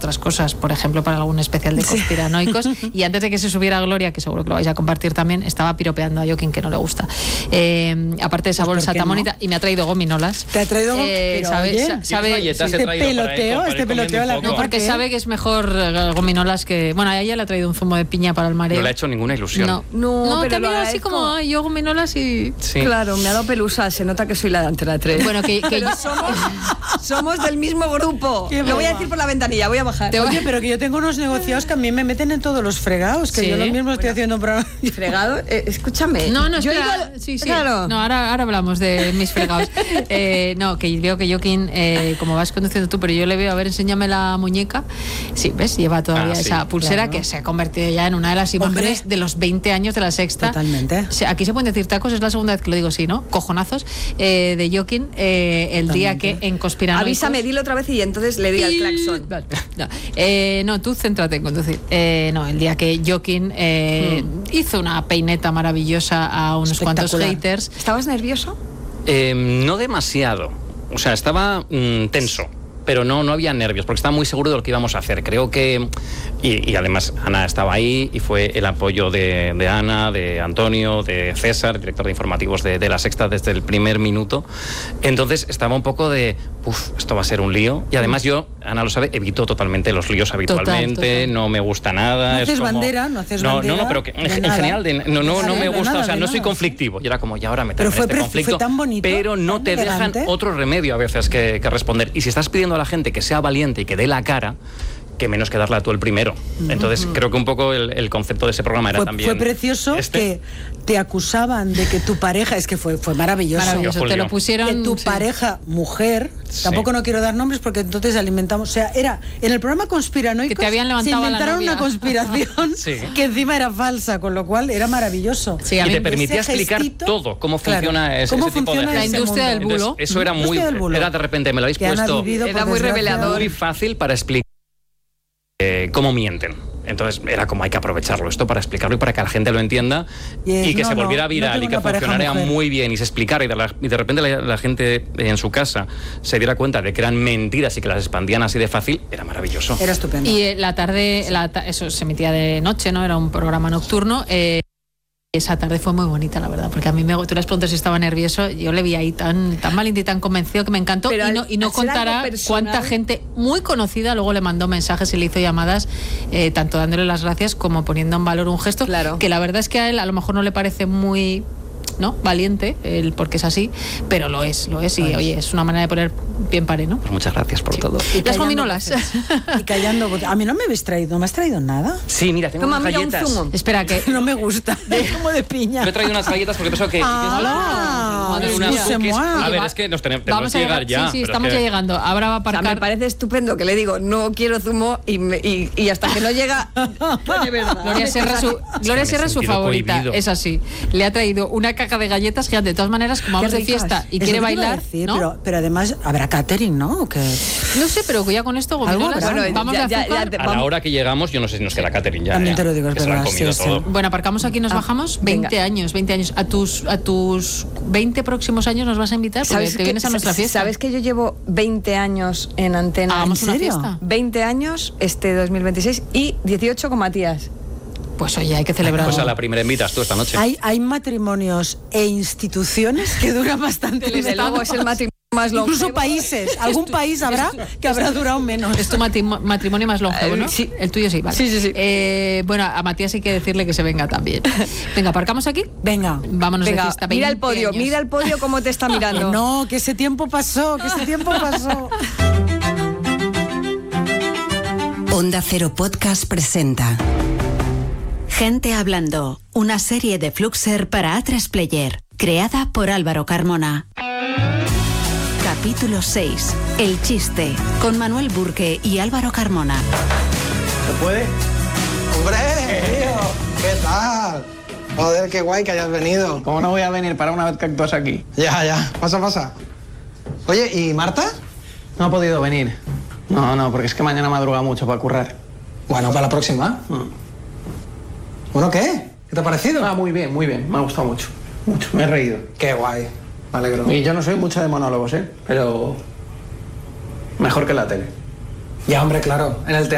otras cosas, por ejemplo, para algún especial de conspiranoicos, y antes de que se subiera Gloria, que seguro que lo vais a compartir también, estaba piropeando a Joaquín, que no le gusta. Aparte de esa bolsa tan bonita, y me ha traído gominolas. ¿Te ha traído sabe este peloteo? No, porque sabe que es mejor gominolas que... Bueno, a ella le ha traído un zumo de piña para el mareo. No le ha hecho ninguna ilusión. No, pero también así como yo gominolas y... Sí. Claro, me ha dado pelusa, se nota que soy la de Antena 3. Bueno, que somos del mismo grupo. Lo voy a decir por la ventanilla, voy a bajar. Oye, pero que yo tengo unos negociados que a mí me meten en todos los fregados, que yo lo mismo estoy haciendo para... ¿Fregado? Escúchame. No, yo espera. Sí. Claro. No, ahora hablamos de mis fregados. No, que veo que Joaquín, como vas conduciendo tú, pero yo le veo, a ver, enséñame la muñeca. Sí, ¿ves? Lleva todavía esa pulsera que se ha convertido ya en una de las imágenes de los 20 años de La Sexta. Totalmente. O sea, aquí se pueden decir tacos, es la segunda vez que lo digo, sí, ¿no? Cojonazos de Joaquín, el día que en Conspiranoicos... Avísame, dilo otra vez y entonces le doy al claxon. No, tú céntrate en conducir. No, el día que Joaquín hizo una peineta maravillosa a unos cuantos haters. ¿Estabas nervioso? No demasiado. O sea, estaba tenso. Pero no había nervios, porque estaba muy seguro de lo que íbamos a hacer. Creo que... Y además Ana estaba ahí y fue el apoyo de Ana, de Antonio, de César, director de informativos de La Sexta desde el primer minuto. Entonces estaba un poco de... esto va a ser un lío. Y además yo, Ana lo sabe, evito totalmente los líos habitualmente. Total. No me gusta nada. No haces bandera, no haces bandera. No, pero que en general no me gusta. O sea, no soy conflictivo. Y era como, ya ahora me tengo este conflicto. Fue tan bonito, pero no te dejan otro remedio a veces que responder. Y si estás pidiendo a la gente que sea valiente y que dé la cara, que menos que darla tú el primero. Entonces creo que un poco el concepto de ese programa era también... Fue precioso que te acusaban de que tu pareja... Es que fue maravilloso. Maravilloso, te lo pusieron... Que tu pareja, mujer... Tampoco no quiero dar nombres porque entonces alimentamos... O sea, era... En el programa Conspiranoicos... Que te habían levantado se inventaron una conspiración que encima era falsa, con lo cual era maravilloso. Sí, y te permitía explicar todo, cómo funciona ese tipo de... La industria del bulo. Entonces, eso era muy... Era de repente, me lo habéis puesto... Era muy revelador. Muy fácil para explicar cómo mienten. Entonces era como hay que aprovecharlo esto para explicarlo y para que la gente lo entienda y que se volviera viral y que funcionara muy bien y se explicara y de repente la gente en su casa se diera cuenta de que eran mentiras y que las expandían así de fácil. Era maravilloso. Era estupendo. Y la tarde, eso se emitía de noche, ¿no? Era un programa nocturno. Esa tarde fue muy bonita, la verdad, porque a mí tú les preguntas si estaba nervioso, yo le vi ahí tan valiente y tan convencido que me encantó. Pero y no contará cuánta gente muy conocida luego le mandó mensajes y le hizo llamadas, tanto dándole las gracias como poniendo en valor un gesto que la verdad es que a él a lo mejor no le parece muy... ¿no? Valiente, porque es así, pero lo es y oye, es una manera de poner pie en pared, ¿no? Pues muchas gracias por todo. Y las gominolas. Y callando, a mí no me habéis traído, ¿no me has traído nada? Sí, mira, tengo unas galletas. Un zumo. Espera, que no me gusta, como de piña. Yo he traído unas galletas porque pienso que... A ver, es que tenemos que llegar ya. Sí, estamos ya llegando. Ahora va a aparcar. O sea, me parece estupendo que le digo, no quiero zumo y hasta que no llega... de verdad. Gloria Serra es su favorita, cohibido. Es así. Le ha traído una caja de galletas gigante. De todas maneras, como vamos de fiesta y quiere bailar, decir, ¿no? Pero además habrá catering, ¿no? ¿O qué? No sé, pero ya con esto gominolas, vamos a la hora que llegamos, yo no sé si nos queda catering ya. También te lo digo, es verdad. Bueno, aparcamos aquí y nos bajamos. 20 años. A tus 20 próximos años nos vas a invitar porque te vienes a nuestra fiesta. ¿Sabes que yo llevo 20 años en Antena? ¿En serio? 20 años 2026 y 18 con Matías. Pues oye, hay que celebrar. Pues a la primera invitas tú esta noche. Hay matrimonios e instituciones que duran bastante. Desde luego es el matrimonio más longevo. Incluso países. Algún país habrá que habrá durado menos. ¿Es tu matrimonio más longevo, no? Sí. El tuyo sí, vale. Sí. Bueno, a Matías hay que decirle que se venga también. Venga, ¿aparcamos aquí? Venga. Vámonos de fiesta. Mira el podio cómo te está mirando. No, que ese tiempo pasó. Onda Cero Podcast presenta Gente Hablando, una serie de Fluxer para A3 Player, creada por Álvaro Carmona. Capítulo 6, El chiste, con Manuel Burke y Álvaro Carmona. ¿Se puede? ¡Hombre! ¿Qué tal? Joder, qué guay que hayas venido. ¿Cómo no voy a venir para una vez que actúas aquí? Ya. Pasa. Oye, ¿y Marta? No ha podido venir. No, porque es que mañana madruga mucho para currar. Bueno, para la próxima. Bueno, ¿qué? ¿Qué te ha parecido? Muy bien. Me ha gustado mucho. Me he reído. Qué guay. Me alegro. Y yo no soy mucho de monólogos, pero mejor que en la tele. Ya, hombre, claro. En el teatro